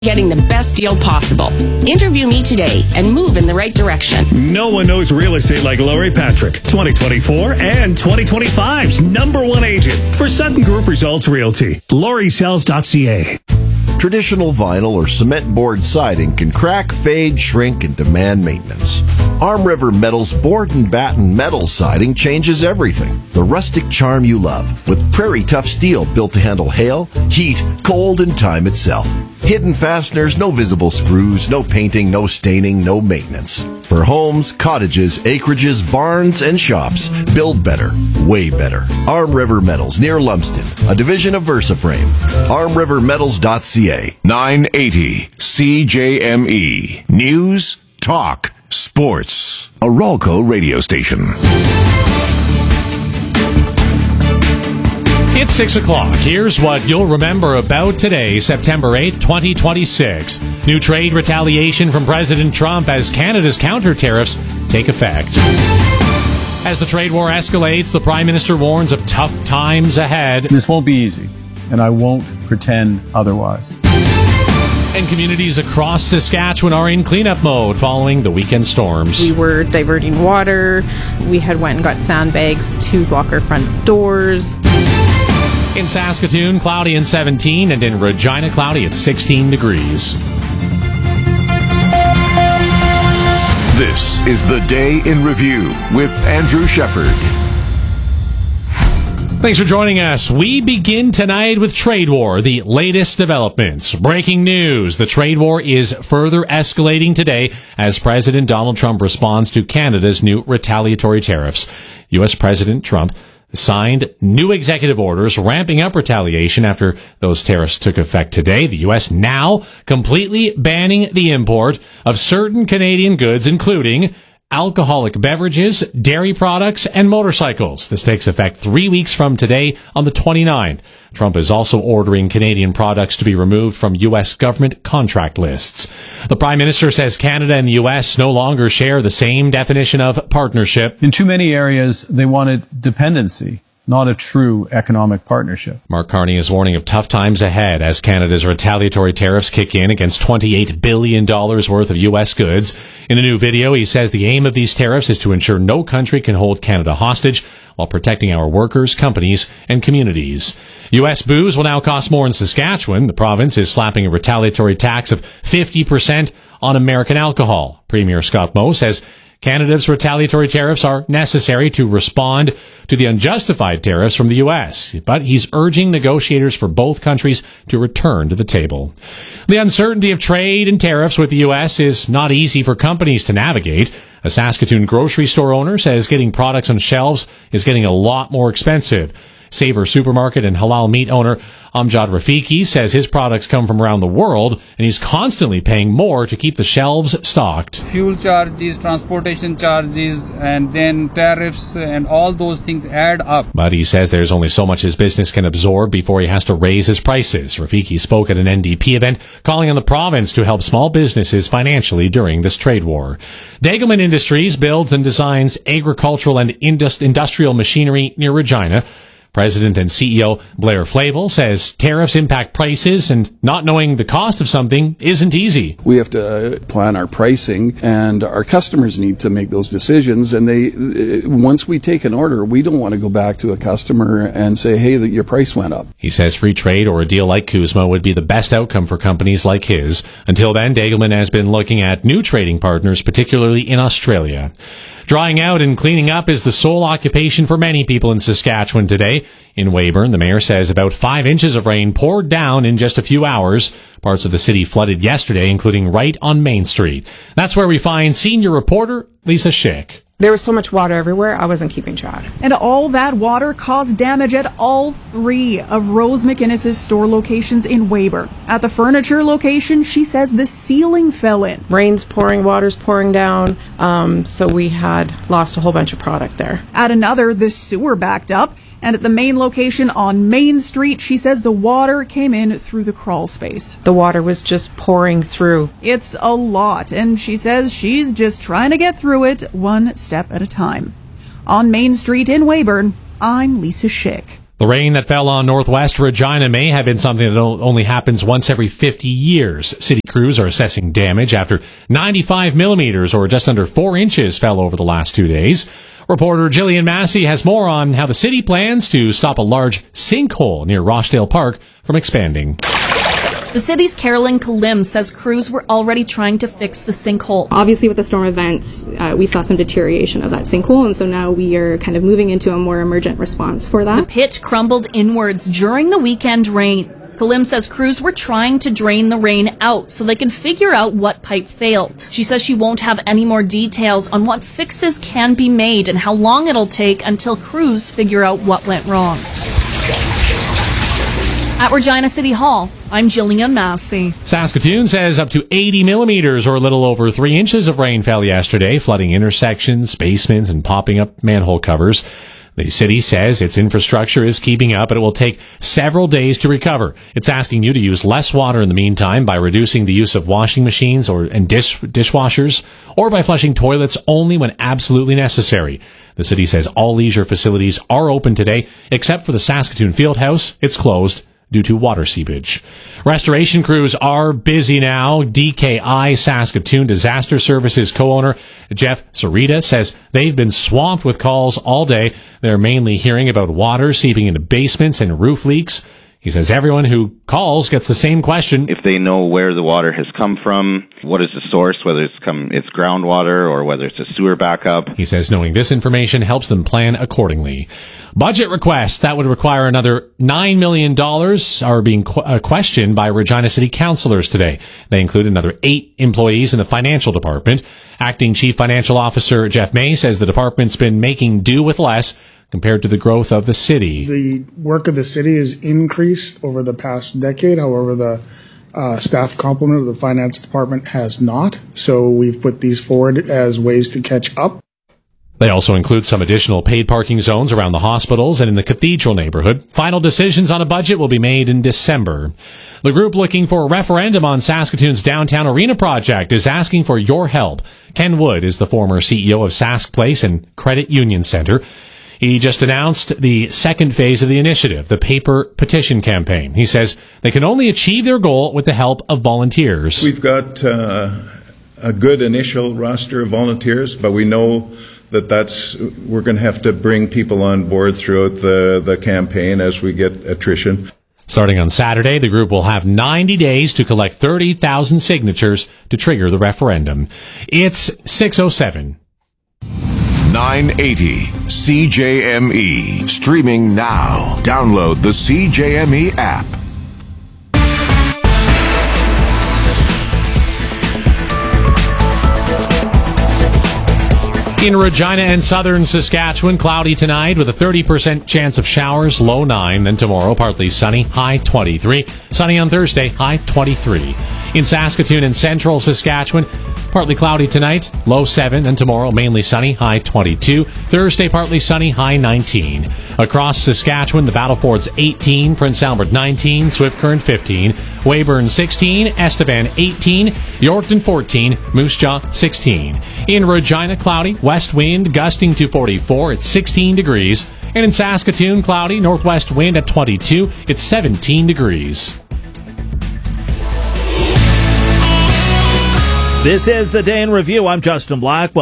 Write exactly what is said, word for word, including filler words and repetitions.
Getting the best deal possible. Interview me today and move in the right direction. No one knows real estate like Laurie Patrick, twenty twenty-four and twenty twenty-five's number one agent for Sutton Group Results Realty. Laurie Sells dot C A. Traditional vinyl or cement board siding can crack, fade, shrink, and demand maintenance. Arm River Metal's board and batten metal siding changes everything. The rustic charm you love with Prairie Tough steel built to handle hail, heat, cold, and time itself. Hidden fasteners, no visible screws, no painting, no staining, no maintenance. For homes, cottages, acreages, barns, and shops, build better, way better. Arm River Metals near Lumsden, a division of VersaFrame. arm river metals dot c a. nine eighty C J M E. News, talk, sports. A Ralco radio station. It's six o'clock. Here's what you'll remember about today, September eighth, twenty twenty-six. New trade retaliation from President Trump as Canada's counter tariffs take effect. As the trade war escalates, the Prime Minister warns of tough times ahead. This won't be easy, and I won't pretend otherwise. And communities across Saskatchewan are in cleanup mode following the weekend storms. We were diverting water. We had went and got sandbags to block our front doors. In Saskatoon, cloudy and seventeen, and in Regina, cloudy at sixteen degrees. This is the Day in Review with Andrew Shepherd. Thanks for joining us. We begin tonight with trade war, the latest developments. Breaking news, the trade war is further escalating today as President Donald Trump responds to Canada's new retaliatory tariffs. U S. President Trump signed new executive orders ramping up retaliation after those tariffs took effect today. The U S now completely banning the import of certain Canadian goods, including alcoholic beverages, dairy products, and motorcycles. This takes effect three weeks from today on the twenty-ninth. Trump is also ordering Canadian products to be removed from U S government contract lists. The Prime Minister says Canada and the U S no longer share the same definition of partnership. In too many areas, they wanted dependency, not a true economic partnership. Mark Carney is warning of tough times ahead as Canada's retaliatory tariffs kick in against twenty-eight billion dollars worth of U S goods. In a new video, he says the aim of these tariffs is to ensure no country can hold Canada hostage while protecting our workers, companies, and communities. U S booze will now cost more in Saskatchewan. The province is slapping a retaliatory tax of fifty percent on American alcohol. Premier Scott Moe says Canada's retaliatory tariffs are necessary to respond to the unjustified tariffs from the U S, but he's urging negotiators for both countries to return to the table. The uncertainty of trade and tariffs with the U S is not easy for companies to navigate. A Saskatoon grocery store owner says getting products on shelves is getting a lot more expensive. Savor Supermarket and halal meat owner Amjad Rafiki says his products come from around the world and he's constantly paying more to keep the shelves stocked. Fuel charges, transportation charges, and then tariffs and all those things add up. But he says there's only so much his business can absorb before he has to raise his prices. Rafiki spoke at an N D P event calling on the province to help small businesses financially during this trade war. Degelman Industries builds and designs agricultural and indus- industrial machinery near Regina. President and C E O Blair Flavel says tariffs impact prices and not knowing the cost of something isn't easy. We have to plan our pricing and our customers need to make those decisions. And they, once we take an order, we don't want to go back to a customer and say, hey, that your price went up. He says free trade or a deal like CUSMA would be the best outcome for companies like his. Until then, Degelman has been looking at new trading partners, particularly in Australia. Drying out and cleaning up is the sole occupation for many people in Saskatchewan today. In Weyburn, the mayor says about five inches of rain poured down in just a few hours. Parts of the city flooded yesterday, including right on Main Street. That's where we find senior reporter Lisa Schick. There was so much water everywhere, I wasn't keeping track. And all that water caused damage at all three of Rose McInnes's store locations in Weyburn. At the furniture location, she says the ceiling fell in. Rain's pouring, water's pouring down, um, so we had lost a whole bunch of product there. At another, the sewer backed up. And at the main location on Main Street, she says the water came in through the crawl space. The water was just pouring through. It's a lot, and she says she's just trying to get through it one step at a time. On Main Street in Weyburn, I'm Lisa Schick. The rain that fell on northwest Regina may have been something that only happens once every fifty years. City crews are assessing damage after ninety-five millimeters, or just under four inches, fell over the last two days. Reporter Jillian Massey has more on how the city plans to stop a large sinkhole near Rochdale Park from expanding. The city's Carolyn Kalim says crews were already trying to fix the sinkhole. Obviously, with the storm events, uh, we saw some deterioration of that sinkhole, and so now we are kind of moving into a more emergent response for that. The pit crumbled inwards during the weekend rain. Kalim says crews were trying to drain the rain out so they can figure out what pipe failed. She says she won't have any more details on what fixes can be made and how long it'll take until crews figure out what went wrong. At Regina City Hall, I'm Jillian Massey. Saskatoon says up to eighty millimeters, or a little over three inches of rain fell yesterday, flooding intersections, basements, and popping up manhole covers. The city says its infrastructure is keeping up, but it will take several days to recover. It's asking you to use less water in the meantime by reducing the use of washing machines or and dish dishwashers, or by flushing toilets only when absolutely necessary. The city says all leisure facilities are open today, except for the Saskatoon Fieldhouse. It's closed due to water seepage. Restoration crews are busy now. D K I Saskatoon Disaster Services co-owner Jeff Sarita says they've been swamped with calls all day. They're mainly hearing about water seeping into basements and roof leaks. He says everyone who calls gets the same question. If they know where the water has come from, what is the source, whether it's come it's groundwater or whether it's a sewer backup. He says knowing this information helps them plan accordingly. Budget requests that would require another nine million dollars are being qu- uh, questioned by Regina City councillors today. They include another eight employees in the financial department. Acting Chief Financial Officer Jeff May says the department's been making do with less compared to the growth of the city. The work of the city has increased over the past decade. However, the uh, staff complement of the finance department has not. So we've put these forward as ways to catch up. They also include some additional paid parking zones around the hospitals and in the Cathedral neighborhood. Final decisions on a budget will be made in December. The group looking for a referendum on Saskatoon's downtown arena project is asking for your help. Ken Wood is the former C E O of Sask Place and Credit Union Center. He just announced the second phase of the initiative, the paper petition campaign. He says they can only achieve their goal with the help of volunteers. We've got uh, a good initial roster of volunteers, but we know that that's we're going to have to bring people on board throughout the, the campaign as we get attrition. Starting on Saturday, the group will have ninety days to collect thirty thousand signatures to trigger the referendum. It's six oh seven. nine eighty C J M E. Streaming now. Download the C J M E app. In Regina and southern Saskatchewan, cloudy tonight with a thirty percent chance of showers, low nine. Then tomorrow, partly sunny, high twenty-three. Sunny on Thursday, high twenty-three. In Saskatoon and central Saskatchewan, partly cloudy tonight, low seven. Then tomorrow, mainly sunny, high twenty-two. Thursday, partly sunny, high nineteen. Across Saskatchewan, the Battlefords eighteen, Prince Albert nineteen, Swift Current fifteen, Weyburn sixteen, Estevan eighteen, Yorkton fourteen, Moose Jaw sixteen. In Regina, cloudy, west wind gusting to forty-four, it's sixteen degrees. And in Saskatoon, cloudy, northwest wind at twenty-two, it's seventeen degrees. This is the Day in Review. I'm Justin Blackwell.